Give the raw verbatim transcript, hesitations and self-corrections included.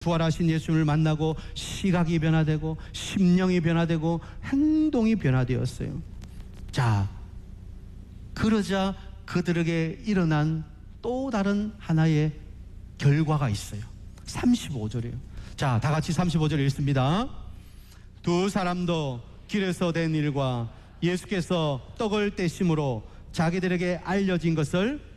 부활하신 예수님을 만나고 시각이 변화되고 심령이 변화되고 행동이 변화되었어요. 자, 그러자 그들에게 일어난 또 다른 하나의 결과가 있어요. 삼십오 절이에요. 자, 다 같이 삼십오 절 읽습니다. 두 사람도 길에서 된 일과 예수께서 떡을 떼심으로 자기들에게 알려진 것을